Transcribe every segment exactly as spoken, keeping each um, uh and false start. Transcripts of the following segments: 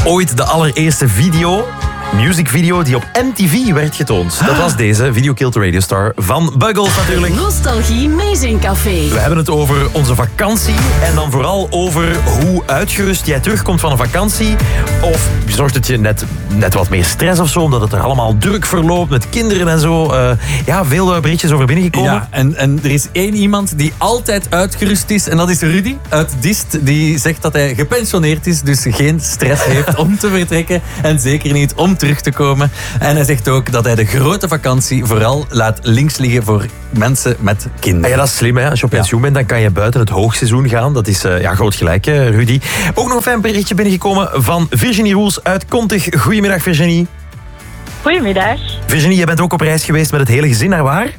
ooit de allereerste video, musicvideo die op M T V werd getoond. Dat was deze, Video Killed the Radio Star van Buggles natuurlijk. Nostalgie Amazing Café. We hebben het over onze vakantie en dan vooral over hoe uitgerust jij terugkomt van een vakantie. Of zorgt het je net, net wat meer stress of zo, omdat het er allemaal druk verloopt met kinderen en zo. Uh, ja, veel uh, berichtjes over binnengekomen. Ja, en, en er is één iemand die altijd uitgerust is en dat is Rudy uit Dist. Die zegt dat hij gepensioneerd is, dus geen stress heeft om te vertrekken en zeker niet om terug te komen. En hij zegt ook dat hij de grote vakantie vooral laat links liggen voor mensen met kinderen. Ah ja, dat is slim, hè. Als je op pensioen ja. bent, dan kan je buiten het hoogseizoen gaan. Dat is uh, ja, groot gelijk, hè, Rudy. Ook nog een fijn berichtje binnengekomen van Virginie Roels uit Kontig. Goedemiddag, Virginie. Goedemiddag. Virginie, jij bent ook op reis geweest met het hele gezin, naar waar?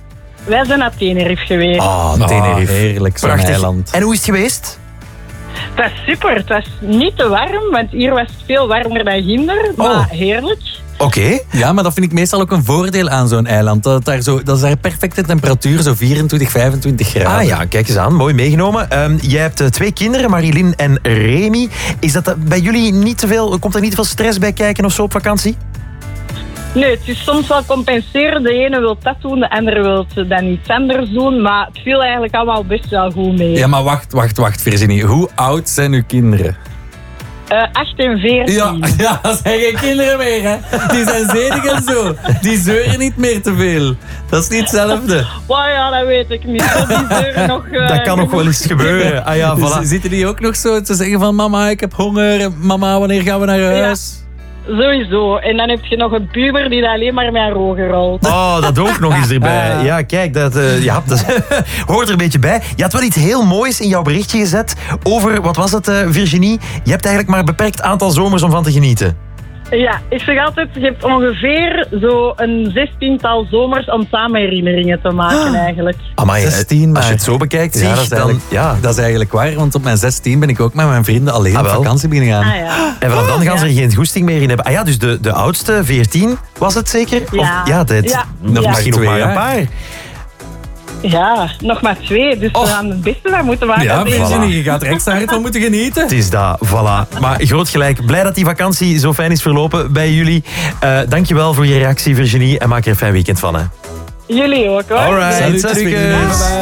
Wij zijn naar Tenerife geweest. Oh, Tenerife. Oh, heerlijk, zo'n prachtig eiland. En hoe is het geweest? Het was super. Het was niet te warm, want hier was het veel warmer dan ginder. Maar Oh. heerlijk. Oké. Okay. Ja, maar dat vind ik meestal ook een voordeel aan zo'n eiland. Dat, daar zo, dat is daar perfecte temperatuur, zo vierentwintig, vijfentwintig graden. Ah ja, kijk eens aan. Mooi meegenomen. Um, jij hebt uh, twee kinderen, Marilyn en Remy. Is dat uh, bij jullie niet te veel, komt er niet te veel stress bij kijken of zo op vakantie? Nee, het is soms wel compenseren. De ene wil dat doen, de andere wil dan iets anders doen. Maar het viel eigenlijk allemaal best wel goed mee. Ja, maar wacht, wacht, wacht, Virginie. Hoe oud zijn uw kinderen? Uh, acht en veertien. Ja, ja, dat zijn geen kinderen meer, hè. Die zijn zedig en zo. Die zeuren niet meer te veel. Dat is niet hetzelfde. Oh ja, dat weet ik niet. Die zeuren nog... Uh, dat kan nog wel eens gebeuren. Ah ja, voilà. Dus zitten die ook nog zo te zeggen van mama, ik heb honger. Mama, wanneer gaan we naar huis? Ja. Sowieso. En dan heb je nog een puber die daar alleen maar met haar ogen rolt. Oh, dat ook nog eens erbij. Ja, kijk, dat, uh, ja, dat hoort er een beetje bij. Je had wel iets heel moois in jouw berichtje gezet over, wat was het, uh, Virginie? Je hebt eigenlijk maar een beperkt aantal zomers om van te genieten. Ja, ik zeg altijd, je hebt ongeveer zo een zestiental zomers om samen herinneringen te maken eigenlijk. Amai, zestien, als je het zo bekijkt, ja, dat, is dan, ja. dat is eigenlijk waar, want op mijn zestien ben ik ook met mijn vrienden alleen op vakantie beginnen gaan. Ah, ja. En vanaf dan gaan ze er geen goesting meer in hebben. Ah ja, dus de, de oudste, veertien, was het zeker? Ja. Of, ja, dit, ja. nog ja. misschien nog maar een paar. Ja, nog maar twee, dus oh. we gaan het beste van moeten maken. Ja, Virginie, voilà. Je gaat er extra hard van moeten genieten. Het is dat, voilà. Maar groot gelijk. Blij dat die vakantie zo fijn is verlopen bij jullie. Uh, dankjewel voor je reactie, Virginie. En maak er een fijn weekend van, hè. Jullie ook, hoor. Alright, salut.